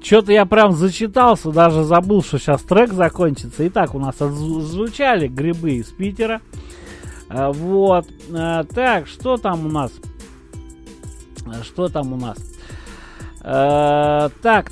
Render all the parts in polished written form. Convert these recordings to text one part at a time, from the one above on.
Что-то я прям зачитался, даже забыл, что сейчас трек закончится. Итак, у нас звучали грибы из Питера. Вот. Так, что там у нас? Что там у нас? Так.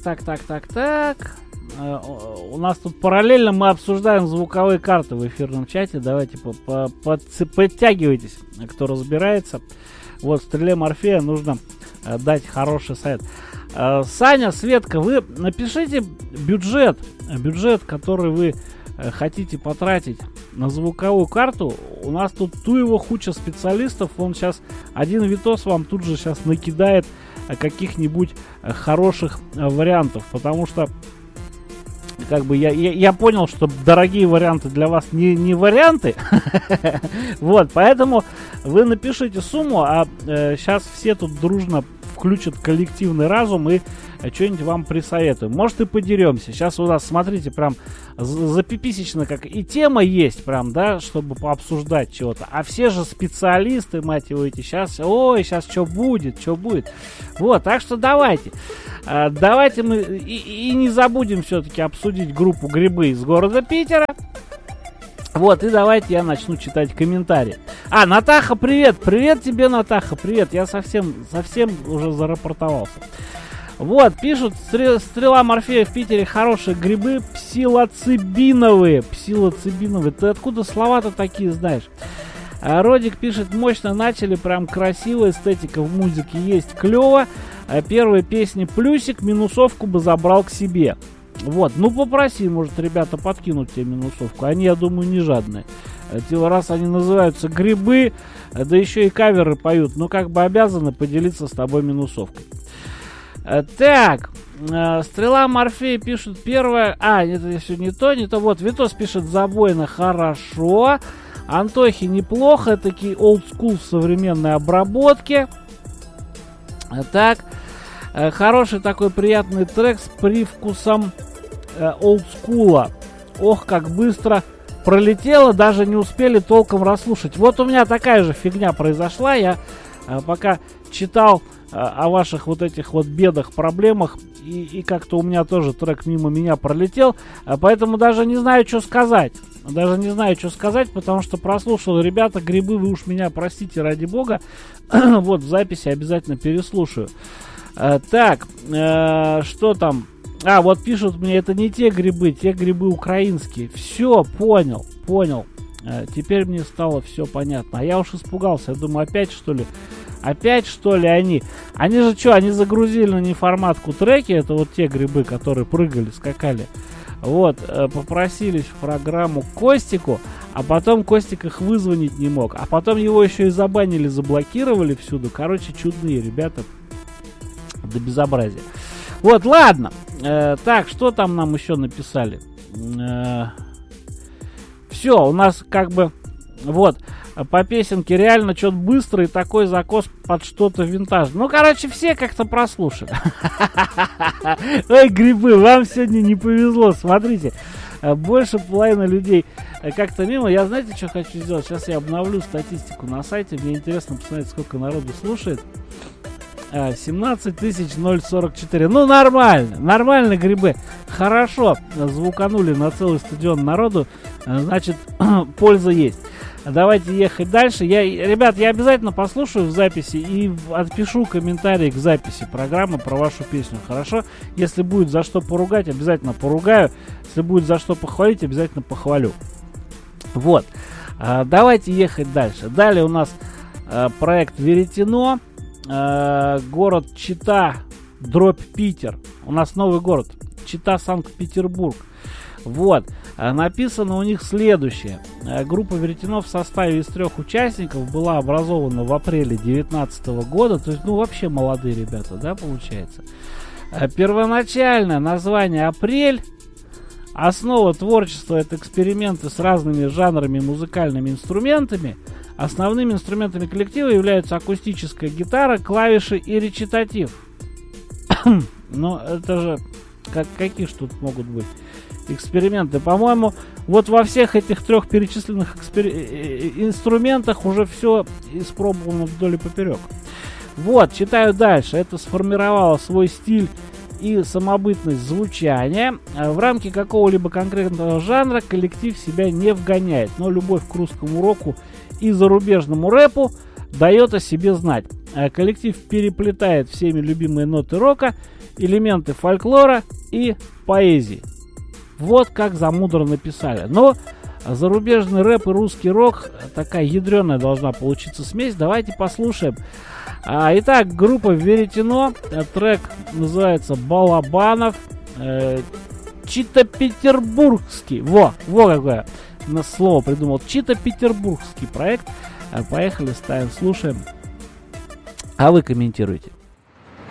У нас тут параллельно мы обсуждаем звуковые карты в эфирном чате. Давайте подтягивайтесь, кто разбирается. Вот, Стреле Морфея нужно дать хороший совет. Саня, Светка, вы напишите бюджет, который вы хотите потратить на звуковую карту. У нас тут его куча специалистов. Он сейчас, один Витос вам тут же сейчас накидает каких-нибудь хороших вариантов. Потому что как бы я понял, что дорогие варианты для вас не варианты. Вот, поэтому вы напишите сумму, а сейчас все тут дружно включат коллективный разум и что-нибудь вам присоветуем. Может, и подеремся. Сейчас у нас, смотрите, прям запиписечно, как и тема есть, прям, да, чтобы пообсуждать чего-то. А все же специалисты, мать его, эти сейчас, сейчас что будет. Вот, так что давайте мы и не забудем все-таки обсудить группу «Грибы» из города Питера. Вот, и давайте я начну читать комментарии. Натаха, привет! Привет тебе, Натаха, привет! Я совсем уже зарапортовался. Вот, пишут, Стрела Морфея в Питере хорошие грибы псилоцибиновые. Ты откуда слова-то такие знаешь? Родик пишет, мощно начали, прям красиво, эстетика в музыке есть, клево. Первые песни плюсик, минусовку бы забрал к себе. Вот, попроси, может, ребята подкинут тебе минусовку. Они, я думаю, не жадные. Раз они называются грибы, да еще и каверы поют, как бы обязаны поделиться с тобой минусовкой. Так, Стрела Морфея пишет первое. Это все не то. Вот, Витос пишет, забойно хорошо. Антохи неплохо, такие олдскул в современной обработке. Так, хороший такой приятный трек с привкусом олдскула. Ох, как быстро пролетело, даже не успели толком расслушать. Вот у меня такая же фигня произошла. Я пока читал о ваших вот этих вот бедах, проблемах, и как-то у меня тоже трек мимо меня пролетел, поэтому даже не знаю, что сказать. Потому что прослушал. Ребята, грибы, вы уж меня простите, ради бога. Вот, в записи обязательно переслушаю. Так, что там? Вот пишут мне, это не те грибы украинские. Все, понял. Теперь мне стало все понятно. А я уж испугался. Я думаю, опять что ли они? Они же что, они загрузили на неформатку треки. Это вот те грибы, которые прыгали, скакали. Вот, попросились в программу к Костику, а потом Костик их вызвонить не мог. А потом его еще и забанили, заблокировали всюду. Короче, чудные ребята. До безобразия. Вот, ладно. Так, что там нам еще написали? Все, у нас как бы... Вот, по песенке реально что-то быстро и такой закос под что-то винтажное. Короче, все как-то прослушали. Ой, грибы, вам сегодня не повезло. Смотрите, больше половины людей как-то мимо. Я, знаете, что хочу сделать? Сейчас я обновлю статистику на сайте. Мне интересно посмотреть, сколько народу слушает. 17 044. Нормально, грибы. Хорошо, звуканули на целый стадион народу. Значит, польза есть. Давайте ехать дальше. Ребят, я обязательно послушаю в записи и отпишу комментарий к записи программы про вашу песню. Хорошо? Если будет за что поругать, обязательно поругаю. Если будет за что похвалить, обязательно похвалю. Вот. Давайте ехать дальше. Далее у нас проект Веретено. Город Чита, дробь Питер. У нас новый город. Чита, Санкт-Петербург. Вот. Написано у них следующее. Группа Веретено в составе из 3 участников была образована в апреле 2019 года. То есть, вообще молодые ребята, да, получается. Первоначальное название «Апрель». Основа творчества — это эксперименты с разными жанрами и музыкальными инструментами. Основными инструментами коллектива являются акустическая гитара, клавиши и речитатив. Это же... Какие ж тут могут быть эксперименты? По-моему, вот во всех этих 3 перечисленных инструментах уже все испробовано вдоль и поперек. Вот, читаю дальше. Это сформировало свой стиль и самобытность звучания. В рамки какого-либо конкретного жанра коллектив себя не вгоняет, но любовь к русскому року и зарубежному рэпу дает о себе знать. Коллектив переплетает всеми любимые ноты рока, элементы фольклора и поэзии. Вот как замудро написали. Но зарубежный рэп и русский рок, такая ядреная должна получиться смесь. Давайте послушаем. Итак, группа Веретено. Трек называется «Балабанов». Чито-петербургский. Во какое слово придумал. Чито-петербургский проект. Поехали, ставим, слушаем. А вы комментируйте.